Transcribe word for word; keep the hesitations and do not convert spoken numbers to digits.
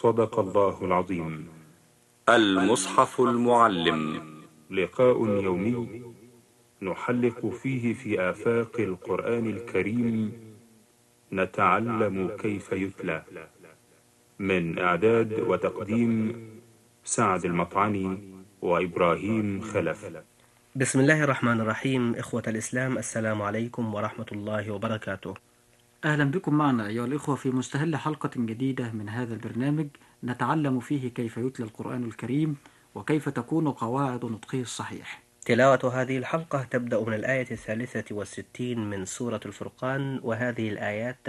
صدق الله العظيم. المصحف المعلم، لقاء يومي نحلق فيه في آفاق القرآن الكريم، نتعلم كيف يتلى. من إعداد وتقديم سعد المطعني وإبراهيم خلف. بسم الله الرحمن الرحيم. إخوة الإسلام، السلام عليكم ورحمة الله وبركاته. أهلا بكم معنا أيها الإخوة في مستهل حلقة جديدة من هذا البرنامج نتعلم فيه كيف يتلى القرآن الكريم وكيف تكون قواعد نطقه الصحيح. تلاوة هذه الحلقة تبدأ من الآية الثالثة والستين من سورة الفرقان، وهذه الآيات